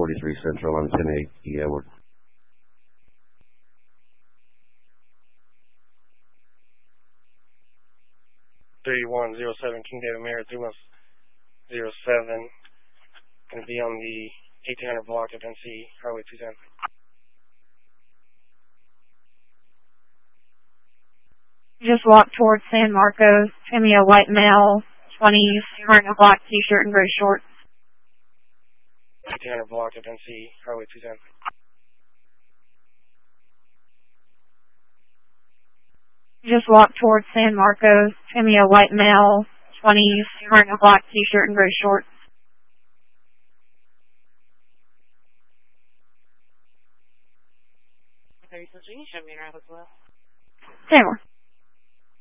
43 Central on 10-8 E. Edward. 3107 King David Mary 3107. Going to be on the 1800 block of NC Highway 210. Just walk towards San Marcos. Give me a white male, 20s, wearing a black t-shirt and gray shorts. 1800 block of NC Highway 210. Just walk towards San Marcos. Give me a white male, 20s, wearing a black t-shirt and gray shorts. Okay, so you can show me around as well. Say more.